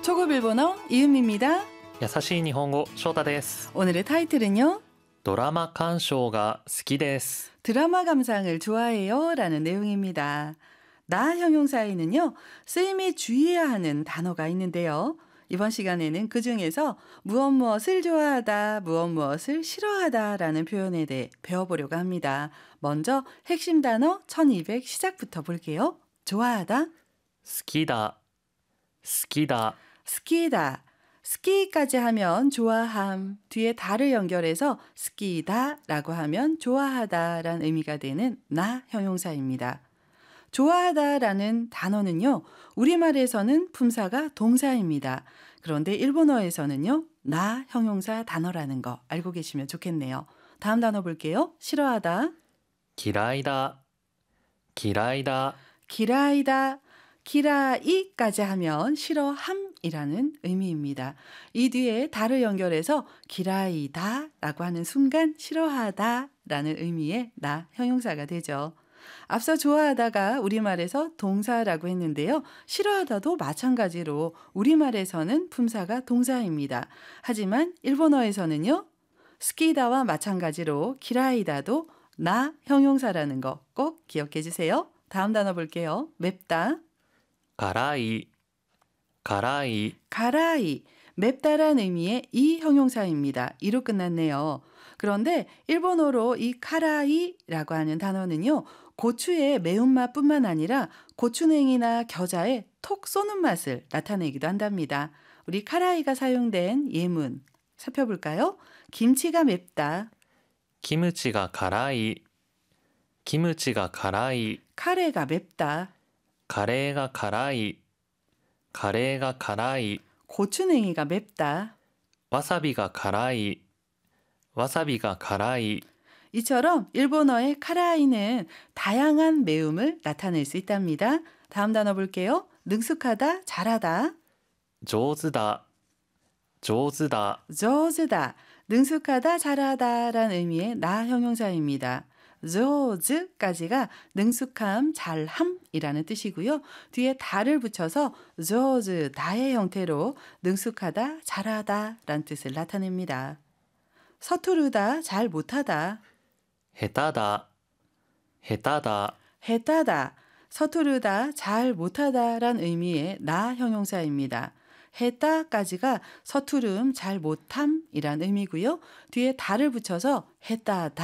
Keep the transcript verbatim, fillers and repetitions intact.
초급 일본어 이은미입니다. 優しい日本語翔太です。 오늘의 타이틀은요. ドラマ鑑賞が好きです。 드라마 감상을 좋아해요 라는 내용입니다. 나 형용사에는요. 쓰임에 주의해야 하는 단어가 있는데요. 이번 시간에는 그중에서 무엇 무엇을 좋아하다, 무엇 무엇을 싫어하다 라는 표현에 대해 배워보려고 합니다. 먼저 핵심 단어 천이백 시작부터 볼게요. 좋아하다, 好きだ、好きだ、 스키다. 스키까지 하면 좋아함, 뒤에 다를 연결해서 스키다 라고 하면 좋아하다 라는 의미가 되는 나 형용사입니다. 좋아하다 라는 단어는요, 우리말에서는 품사가 동사입니다. 그런데 일본어에서는요, 나 형용사 단어라는 거 알고 계시면 좋겠네요. 다음 단어 볼게요. 싫어하다, 嫌いだ、嫌いだ、 기라이다. 기라이까지 하면 싫어함이라는 의미입니다. 이 뒤에 다를 연결해서 기라이다 라고 하는 순간 싫어하다 라는 의미의 나 형용사가 되죠. 앞서 좋아하다가 우리말에서 동사라고 했는데요. 싫어하다도 마찬가지로 우리말에서는 품사가 동사입니다. 하지만 일본어에서는요. 스키다와 마찬가지로 기라이다도 나 형용사라는 거 꼭 기억해 주세요. 다음 단어 볼게요. 맵다, 辛い、辛い、 가라이, 맵다란 의미의 이 형용사입니다. 이로 끝났네요. 그런데 일본어로 이 카라이라고 하는 단어는요. 고추의 매운맛뿐만 아니라 고추냉이나 겨자에 톡 쏘는 맛을 나타내기도 한답니다. 우리 카라이가 사용된 예문 살펴볼까요? 김치가 맵다, キムチが辛い、キムチが辛い、 카레가 맵다, カレーが辛い、カレーが辛い、 고추냉이가 맵다. わさびが辛い、わさびが辛い、 이처럼 일본어의 카라이는 다양한 매움을 나타낼 수 있답니다. 다음 단어 볼게요. 능숙하다, 잘하다, 上手だ、上手だ、 조즈다. 능숙하다, 잘하다 라는 의미의 나 형용사입니다. 조즈까지가 능숙함, 잘함이라는 뜻이고요. 뒤에 다를 붙여서 조즈다의 형태로 능숙하다, 잘하다 라는 뜻을 나타냅니다. 서투르다, 잘 못하다, 下手だ、下手だ、 해따다, 서투르다, 잘 못하다 란 의미의 나 형용사입니다. 해따까지가 서투름, 잘 못함이란 의미고요. 뒤에 다를 붙여서 해따다